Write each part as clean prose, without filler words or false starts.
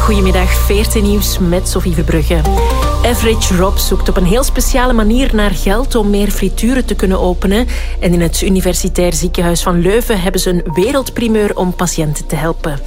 Goedemiddag, 14 Nieuws met Sophie Verbrugge. Average Rob zoekt op een heel speciale manier naar geld om meer frituren te kunnen openen. En in het Universitair Ziekenhuis van Leuven hebben ze een wereldprimeur om patiënten te helpen.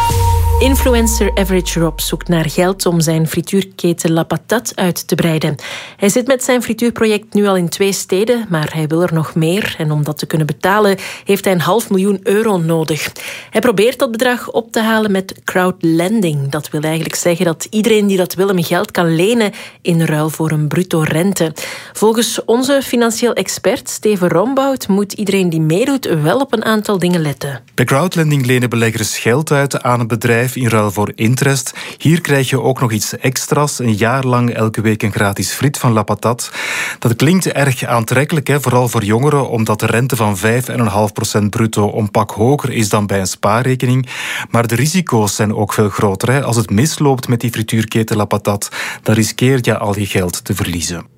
Influencer Average Rob zoekt naar geld om zijn frituurketen La Patate uit te breiden. Hij zit met zijn frituurproject nu al in 2 steden, maar hij wil er nog meer. En om dat te kunnen betalen heeft hij €500.000 nodig. Hij probeert dat bedrag op te halen met crowdlending. Dat wil eigenlijk zeggen dat iedereen die dat wil hem geld kan lenen in ruil voor een bruto rente. Volgens onze financieel expert Steven Rombout moet iedereen die meedoet wel op een aantal dingen letten. Bij crowdlending lenen beleggers geld uit aan een bedrijf in ruil voor interest. Hier krijg je ook nog iets extra's. Een jaar lang elke week een gratis friet van La Patate. Dat klinkt erg aantrekkelijk, vooral voor jongeren, omdat de rente van 5,5% bruto een pak hoger is dan bij een spaarrekening. Maar de risico's zijn ook veel groter. Als het misloopt met die frituurketen La Patate, dan riskeer je al je geld te verliezen.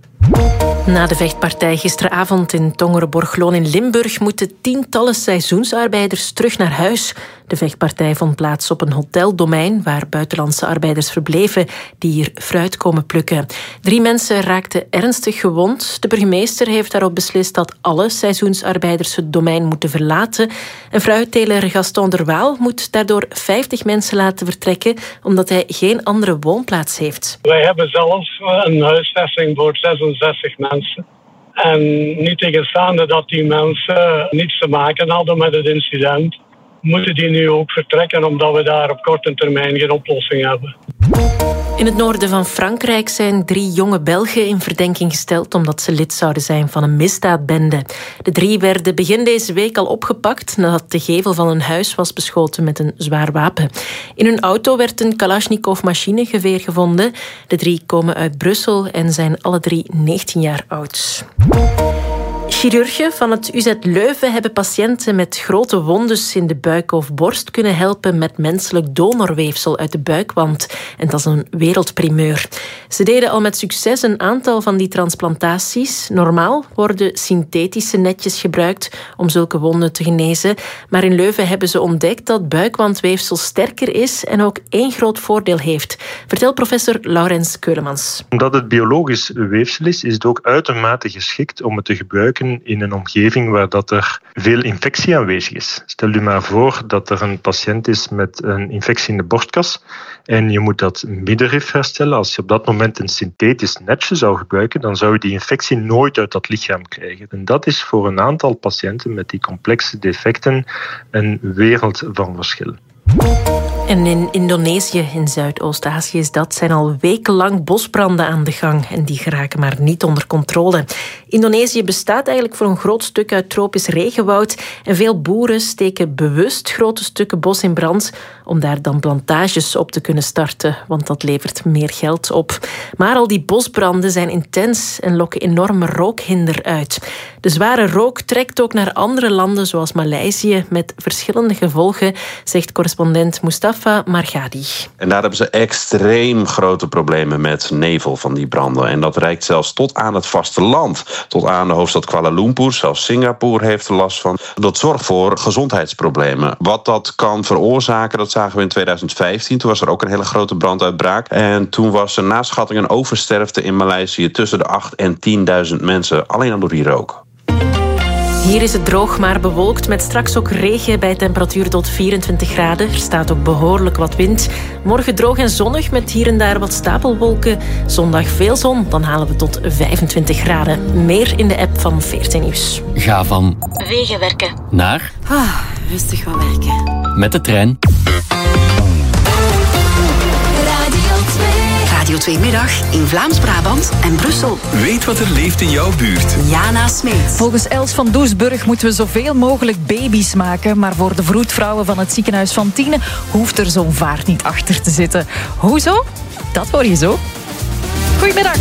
Na de vechtpartij gisteravond in Tongeren-Borgloon in Limburg moeten tientallen seizoensarbeiders terug naar huis. De vechtpartij vond plaats op een hoteldomein waar buitenlandse arbeiders verbleven die hier fruit komen plukken. 3 mensen raakten ernstig gewond. De burgemeester heeft daarop beslist dat alle seizoensarbeiders het domein moeten verlaten. En fruitteler Gaston Derwaal moet daardoor 50 mensen laten vertrekken omdat hij geen andere woonplaats heeft. Wij hebben zelfs een huisvesting voor 66 mensen. En niet tegenstaande dat die mensen niets te maken hadden met het incident, moeten die nu ook vertrekken omdat we daar op korte termijn geen oplossing hebben. In het noorden van Frankrijk zijn 3 jonge Belgen in verdenking gesteld omdat ze lid zouden zijn van een misdaadbende. De 3 werden begin deze week al opgepakt nadat de gevel van een huis was beschoten met een zwaar wapen. In hun auto werd een Kalashnikov machinegeweer gevonden. De 3 komen uit Brussel en zijn alle 3 19 jaar oud. Chirurgen van het UZ Leuven hebben patiënten met grote wondes in de buik of borst kunnen helpen met menselijk donorweefsel uit de buikwand. En dat is een wereldprimeur. Ze deden al met succes een aantal van die transplantaties. Normaal worden synthetische netjes gebruikt om zulke wonden te genezen. Maar in Leuven hebben ze ontdekt dat buikwandweefsel sterker is en ook 1 groot voordeel heeft. Vertelt professor Laurens Keulemans. Omdat het biologisch weefsel is het ook uitermate geschikt om het te gebruiken in een omgeving waar dat er veel infectie aanwezig is. Stel u maar voor dat er een patiënt is met een infectie in de borstkas en je moet dat middenrif herstellen. Als je op dat moment een synthetisch netje zou gebruiken, dan zou je die infectie nooit uit dat lichaam krijgen. En dat is voor een aantal patiënten met die complexe defecten een wereld van verschil. En in Indonesië, in Zuidoost-Azië zijn al wekenlang bosbranden aan de gang. En die geraken maar niet onder controle. Indonesië bestaat eigenlijk voor een groot stuk uit tropisch regenwoud. En veel boeren steken bewust grote stukken bos in brand om daar dan plantages op te kunnen starten. Want dat levert meer geld op. Maar al die bosbranden zijn intens en lokken enorme rookhinder uit. De zware rook trekt ook naar andere landen zoals Maleisië met verschillende gevolgen, zegt correspondent Mustafa Margadi. En daar hebben ze extreem grote problemen met nevel van die branden. En dat reikt zelfs tot aan het vasteland. Tot aan de hoofdstad Kuala Lumpur. Zelfs Singapore heeft er last van. Dat zorgt voor gezondheidsproblemen. Wat dat kan veroorzaken, dat zagen we in 2015. Toen was er ook een hele grote branduitbraak. En toen was er na schatting een oversterfte in Maleisië tussen de 8.000 en 10.000 mensen. Alleen al door die rook. Hier is het droog, maar bewolkt met straks ook regen bij temperatuur tot 24 graden. Er staat ook behoorlijk wat wind. Morgen droog en zonnig met hier en daar wat stapelwolken. Zondag veel zon, dan halen we tot 25 graden. Meer in de app van 14 Nieuws. Ga van Wegenwerken naar rustig gaan werken. Met de trein. Radio 2 Middag in Vlaams-Brabant en Brussel. Weet wat er leeft in jouw buurt. Jana Smeets. Volgens Els van Doesburg moeten we zoveel mogelijk baby's maken, maar voor de vroedvrouwen van het ziekenhuis van Tiene hoeft er zo'n vaart niet achter te zitten. Hoezo? Dat hoor je zo. Goedemiddag.